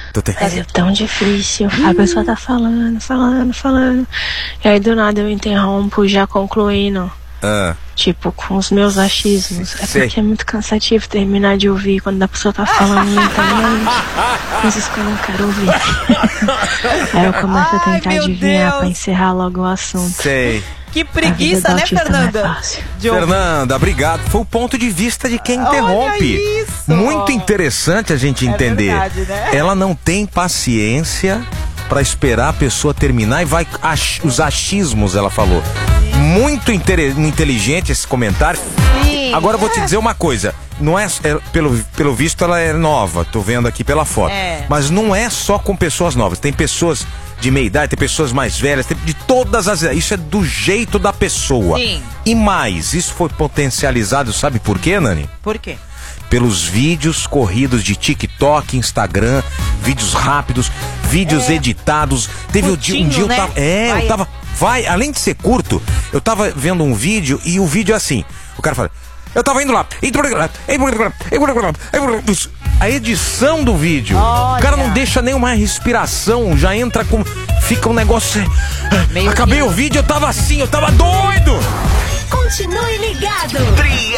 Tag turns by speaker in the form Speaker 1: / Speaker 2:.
Speaker 1: Mas é tão difícil. A pessoa tá falando. E aí do nada eu interrompo já concluindo. Tipo, com os meus achismos. É porque é muito cansativo terminar de ouvir quando a pessoa tá falando lentamente. Coisas que eu não quero ouvir. Aí eu começo a tentar adivinhar pra encerrar logo o assunto.
Speaker 2: Sei.
Speaker 3: Que preguiça, né, Fernanda?
Speaker 2: Fernanda, obrigado. Foi o ponto de vista de quem interrompe.
Speaker 3: Olha isso.
Speaker 2: Muito interessante a gente entender.
Speaker 3: Verdade, né?
Speaker 2: Ela não tem paciência pra esperar a pessoa terminar e vai os achismos, ela falou. Muito inteligente esse comentário.
Speaker 3: Sim.
Speaker 2: Agora eu vou te dizer uma coisa. Não é, pelo visto ela é nova, tô vendo aqui pela foto. Mas não é só com pessoas novas. Tem pessoas de meia idade, tem pessoas mais velhas, tem de todas as idades. Isso é do jeito da pessoa.
Speaker 3: Sim.
Speaker 2: E mais, isso foi potencializado, sabe por quê, Nani?
Speaker 3: Por quê?
Speaker 2: Pelos vídeos corridos de TikTok, Instagram, vídeos rápidos, vídeos editados. Teve
Speaker 3: curtinho,
Speaker 2: um dia eu
Speaker 3: né?
Speaker 2: tava. Além de ser curto, eu tava vendo um vídeo e o vídeo é assim. O cara fala, eu tava indo lá. A edição do vídeo.
Speaker 3: Olha.
Speaker 2: O cara não deixa nenhuma respiração, já entra com. Fica um negócio.
Speaker 3: Meio
Speaker 2: Acabei o vídeo, eu tava assim, eu tava doido!
Speaker 4: Continue ligado.